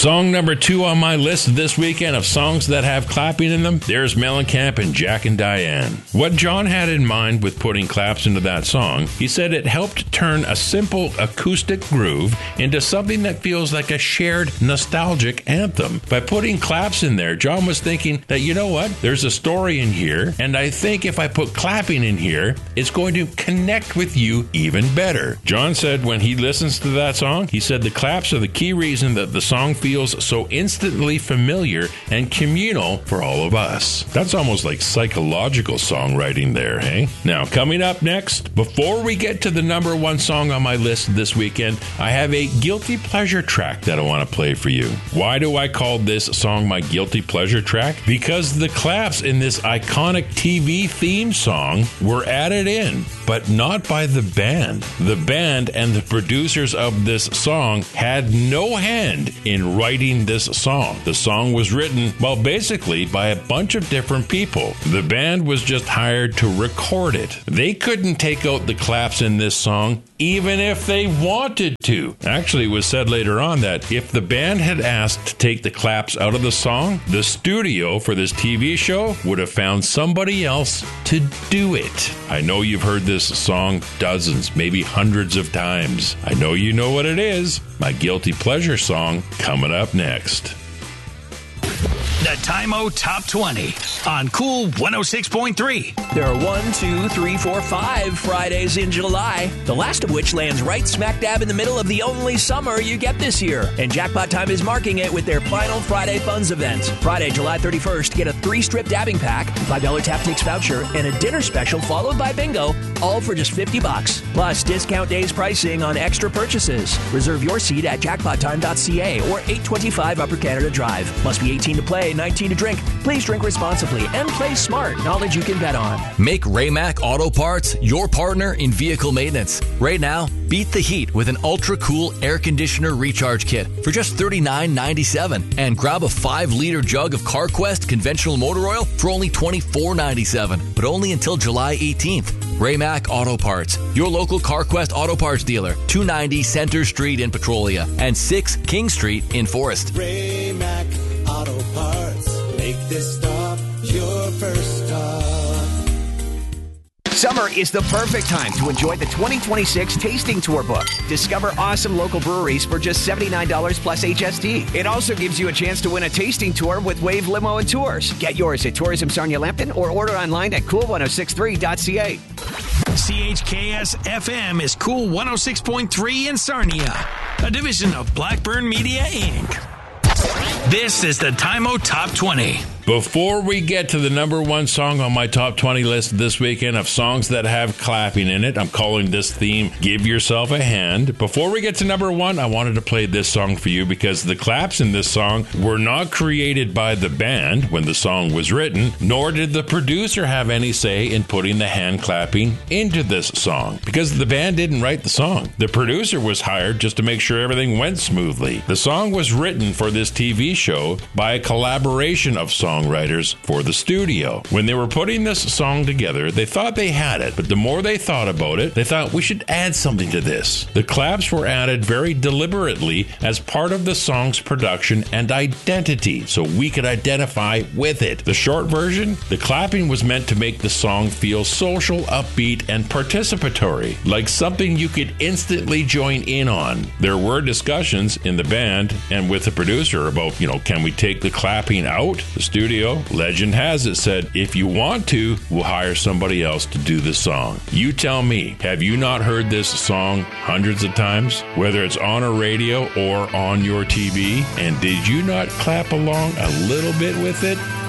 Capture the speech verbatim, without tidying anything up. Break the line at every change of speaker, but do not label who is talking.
Song number two on my list this weekend of songs that have clapping in them, there's Mellencamp and Jack and Diane. What John had in mind with putting claps into that song, he said it helped turn a simple acoustic groove into something that feels like a shared nostalgic anthem. By putting claps in there, John was thinking that, you know what, there's a story in here, and I think if I put clapping in here, it's going to connect with you even better. John said when he listens to that song, he said the claps are the key reason that the song feels so instantly familiar and communal for all of us. That's almost like psychological songwriting there, hey? Now, coming up next, before we get to the number one song on my list this weekend, I have a guilty pleasure track that I want to play for you. Why do I call this song my guilty pleasure track? Because the claps in this iconic T V theme song were added in, but not by the band. The band and the producers of this song had no hand in writing this song. The song was written, well, basically by a bunch of different people. The band was just hired to record it. They couldn't take out the claps in this song even if they wanted to. Actually, it was said later on that if the band had asked to take the claps out of the song, the studio for this T V show would have found somebody else to do it. I know you've heard this song dozens, maybe hundreds of times. I know you know what it is. My guilty pleasure song coming up next.
The Time-O Top twenty on Cool one oh six point three.
There are one, two, three, four, five Fridays in July, the last of which lands right smack dab in the middle of the only summer you get this year. And Jackpot Time is marking it with their final Friday Funds event. Friday, July thirty-first, get a three-strip dabbing pack, five dollars tap takes voucher, and a dinner special followed by bingo, all for just fifty bucks. Plus, discount days pricing on extra purchases. Reserve your seat at jackpot time dot c a or eight twenty-five Upper Canada Drive. Must be eighteen to play, nineteen to drink. Please drink responsibly and play smart. Knowledge you can bet on.
Make Raymac Auto Parts your partner in vehicle maintenance. Right now, beat the heat with an ultra-cool air conditioner recharge kit for just thirty-nine ninety-seven and grab a five liter jug of CarQuest conventional motor oil for only twenty-four ninety-seven, but only until July eighteenth. Raymac Auto Parts, your local CarQuest Auto Parts dealer, two ninety Center Street in Petrolia and six King Street in Forest.
Raymac Auto Parts, make this stop your first stop.
Summer is the perfect time to enjoy the twenty twenty-six Tasting Tour book. Discover awesome local breweries for just seventy-nine dollars plus H S T. It also gives you a chance to win a tasting tour with Wave Limo and Tours. Get yours at Tourism Sarnia Lambton or order online at cool ten sixty-three dot c a.
C H K S F M is Cool one oh six point three in Sarnia, a division of Blackburn Media, Incorporated. This is the Time-O Top twenty.
Before we get to the number one song on my top twenty list this weekend of songs that have clapping in it, I'm calling this theme Give Yourself a Hand. Before we get to number one, I wanted to play this song for you because the claps in this song were not created by the band when the song was written, nor did the producer have any say in putting the hand clapping into this song because the band didn't write the song. The producer was hired just to make sure everything went smoothly. The song was written for this T V show by a collaboration of songs songwriters for the studio. When they were putting this song together, they thought they had it, but the more they thought about it, they thought we should add something to this. The claps were added very deliberately as part of the song's production and identity, so we could identify with it. The short version, the clapping was meant to make the song feel social, upbeat, and participatory, like something you could instantly join in on. There were discussions in the band and with the producer about, you know, can we take the clapping out? The studio Studio, legend has it, said, if you want to, we'll hire somebody else to do the song. You tell me, have you not heard this song hundreds of times? Whether it's on a radio or on your T V? And did you not clap along a little bit with it?